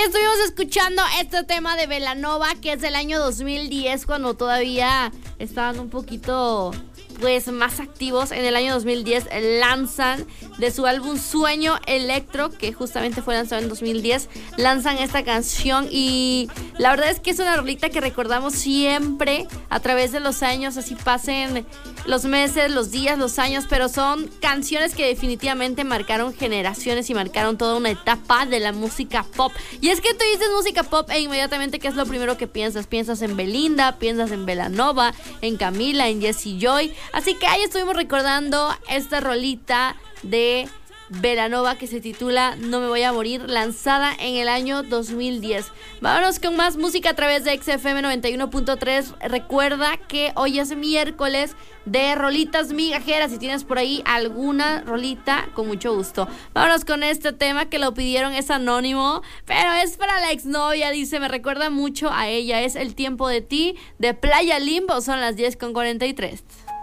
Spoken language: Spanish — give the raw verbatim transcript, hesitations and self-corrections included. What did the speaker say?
estuvimos escuchando este tema de Belanova, que es del año dos mil diez, cuando todavía estaban un poquito pues más activos. En el año dos mil diez lanzan de su álbum Sueño Electro, que justamente fue lanzado en dos mil diez, lanzan esta canción y la verdad es que es una rolita que recordamos siempre a través de los años, así pasen los meses, los días, los años, pero son canciones que definitivamente marcaron generaciones y marcaron toda una etapa de la música pop. Y es que tú dices música pop e inmediatamente ¿qué es lo primero que piensas? Piensas en Belinda, piensas en Belanova, en Camila, en Jessie Joy. Así que ahí estuvimos recordando esta rolita de Belanova que se titula No me voy a morir, lanzada en el año dos mil diez. Vámonos con más música a través de X F M noventa y uno punto tres. Recuerda que hoy es miércoles de rolitas migajeras. Si tienes por ahí alguna rolita, con mucho gusto. Vámonos con este tema que lo pidieron, es anónimo, pero es para la exnovia. Dice, me recuerda mucho a ella. Es El tiempo de ti, de Playa Limbo. Son las diez con cuarenta y tres.